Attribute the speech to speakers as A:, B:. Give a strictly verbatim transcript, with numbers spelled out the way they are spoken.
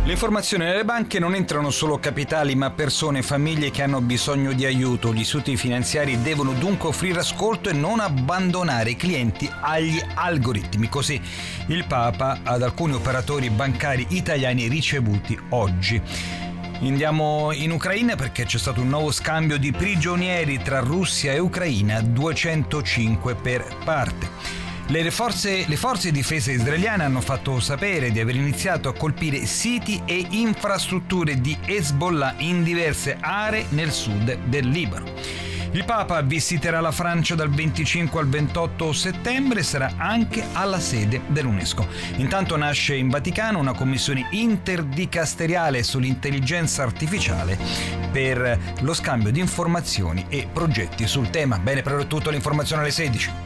A: Le informazioni nelle banche non entrano solo capitali, ma persone e famiglie che hanno bisogno di aiuto. Gli istituti finanziari devono dunque offrire ascolto e non abbandonare i clienti agli algoritmi. Così il Papa ad alcuni operatori bancari italiani ricevuti oggi. Andiamo in Ucraina perché c'è stato un nuovo scambio di prigionieri tra Russia e Ucraina, duecentocinque per parte. Le forze, le forze di difesa israeliane hanno fatto sapere di aver iniziato a colpire siti e infrastrutture di Hezbollah in diverse aree nel sud del Libano. Il Papa visiterà la Francia dal venticinque al ventotto settembre e sarà anche alla sede dell'UNESCO. Intanto nasce in Vaticano una commissione interdicasteriale sull'intelligenza artificiale per lo scambio di informazioni e progetti sul tema. Bene, per ora è tutto, l'informazione alle sedici.